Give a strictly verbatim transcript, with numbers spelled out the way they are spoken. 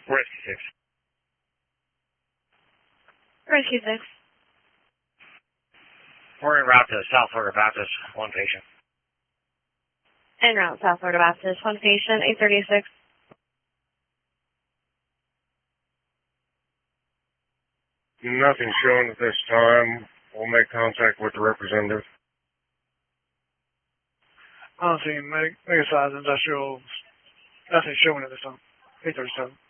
Rescue six. Rescue six. We're en route to South Florida Baptist, one patient. En route, South Florida Baptist, one patient, eight thirty-six. Nothing shown at this time. We'll make contact with the representative. I don't see make, make a size industrial. Nothing showing at this time. eight thirty-seven.